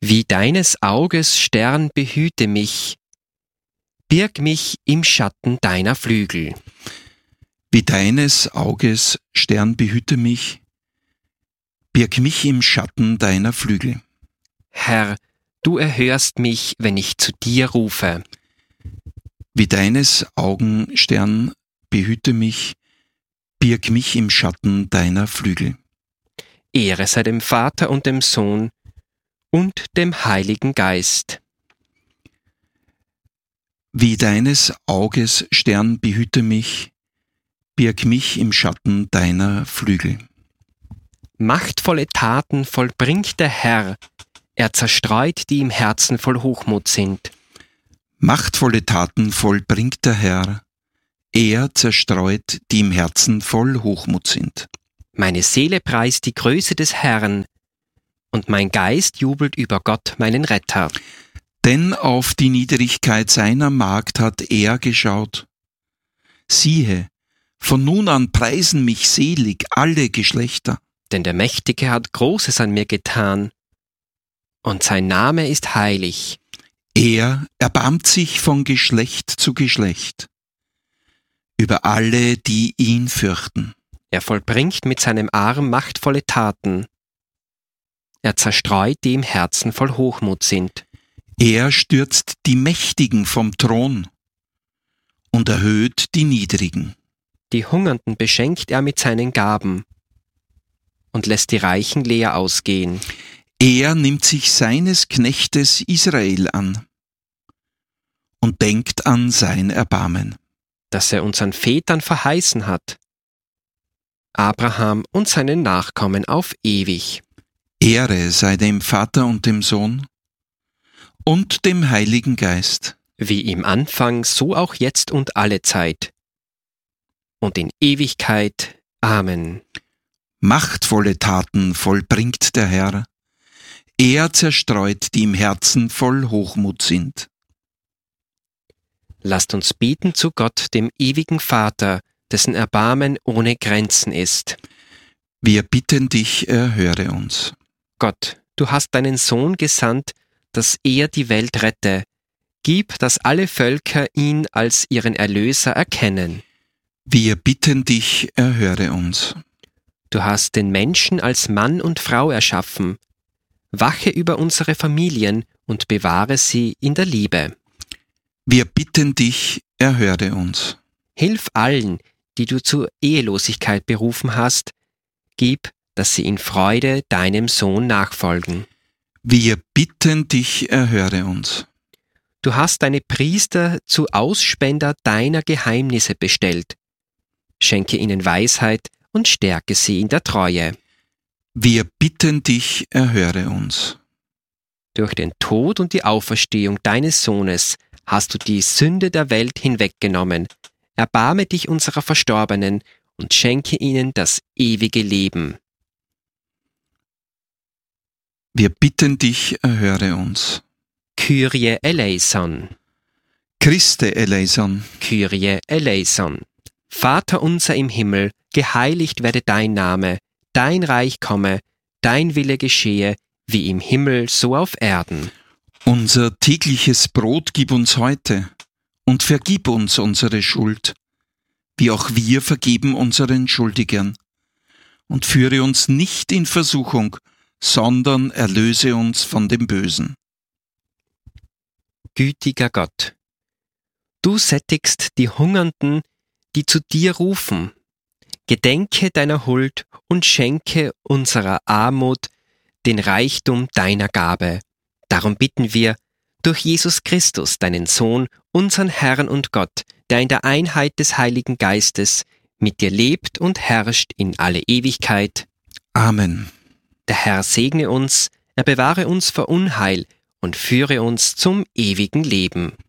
Wie deines Auges Stern behüte mich, birg mich im Schatten deiner Flügel. Wie deines Auges Stern behüte mich, birg mich im Schatten deiner Flügel. Herr, du erhörst mich, wenn ich zu dir rufe. Wie deines Augenstern behüte mich, birg mich im Schatten deiner Flügel. Ehre sei dem Vater und dem Sohn und dem Heiligen Geist. Wie deines Auges Stern behüte mich, birg mich im Schatten deiner Flügel. Machtvolle Taten vollbringt der Herr, er zerstreut, die im Herzen voll Hochmut sind. Machtvolle Taten vollbringt der Herr, er zerstreut, die im Herzen voll Hochmut sind. Meine Seele preist die Größe des Herrn, und mein Geist jubelt über Gott, meinen Retter. Denn auf die Niedrigkeit seiner Magd hat er geschaut. Siehe, von nun an preisen mich selig alle Geschlechter. Denn der Mächtige hat Großes an mir getan, und sein Name ist heilig. Er erbarmt sich von Geschlecht zu Geschlecht über alle, die ihn fürchten. Er vollbringt mit seinem Arm machtvolle Taten. Er zerstreut, die im Herzen voll Hochmut sind. Er stürzt die Mächtigen vom Thron und erhöht die Niedrigen. Die Hungernden beschenkt er mit seinen Gaben und lässt die Reichen leer ausgehen. Er nimmt sich seines Knechtes Israel an und denkt an sein Erbarmen, das er unseren Vätern verheißen hat, Abraham und seinen Nachkommen auf ewig. Ehre sei dem Vater und dem Sohn und dem Heiligen Geist, wie im Anfang, so auch jetzt und alle Zeit und in Ewigkeit. Amen. Machtvolle Taten vollbringt der Herr, er zerstreut, die im Herzen voll Hochmut sind. Lasst uns beten zu Gott, dem ewigen Vater, dessen Erbarmen ohne Grenzen ist. Wir bitten dich, erhöre uns. Gott, du hast deinen Sohn gesandt, dass er die Welt rette. Gib, dass alle Völker ihn als ihren Erlöser erkennen. Wir bitten dich, erhöre uns. Du hast den Menschen als Mann und Frau erschaffen. Wache über unsere Familien und bewahre sie in der Liebe. Wir bitten dich, erhöre uns. Hilf allen, die du zur Ehelosigkeit berufen hast. Gib, dass sie in Freude deinem Sohn nachfolgen. Wir bitten dich, erhöre uns. Du hast deine Priester zu Ausspender deiner Geheimnisse bestellt. Schenke ihnen Weisheit und stärke sie in der Treue. Wir bitten dich, erhöre uns. Durch den Tod und die Auferstehung deines Sohnes hast du die Sünde der Welt hinweggenommen. Erbarme dich unserer Verstorbenen und schenke ihnen das ewige Leben. Wir bitten dich, erhöre uns. Kyrie eleison. Christe eleison. Kyrie eleison. Vater unser im Himmel, geheiligt werde dein Name, dein Reich komme, dein Wille geschehe, wie im Himmel so auf Erden. Unser tägliches Brot gib uns heute und vergib uns unsere Schuld, wie auch wir vergeben unseren Schuldigern. Und führe uns nicht in Versuchung, sondern erlöse uns von dem Bösen. Gütiger Gott, du sättigst die Hungernden, die zu dir rufen. Gedenke deiner Huld und schenke unserer Armut den Reichtum deiner Gabe. Darum bitten wir, durch Jesus Christus, deinen Sohn, unseren Herrn und Gott, der in der Einheit des Heiligen Geistes mit dir lebt und herrscht in alle Ewigkeit. Amen. Der Herr segne uns, er bewahre uns vor Unheil und führe uns zum ewigen Leben.